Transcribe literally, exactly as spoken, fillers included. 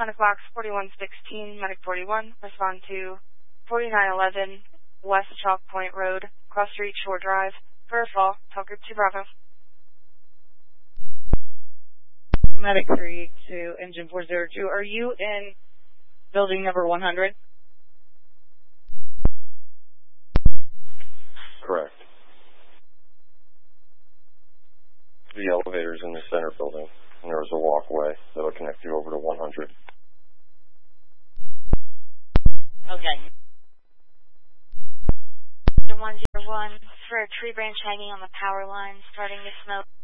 Medic box forty-one sixteen, Medic forty-one, respond to forty-nine eleven West Chalk Point Road, Cross Street, Shore Drive, First Fall, Tell Group two Bravo. Medic three to Engine four zero two, are you in building number one hundred? Correct. The elevator's in the center building, and there's a walkway that'll connect you over to one hundred. Okay. one zero one for a tree branch hanging on the power line, starting to smoke.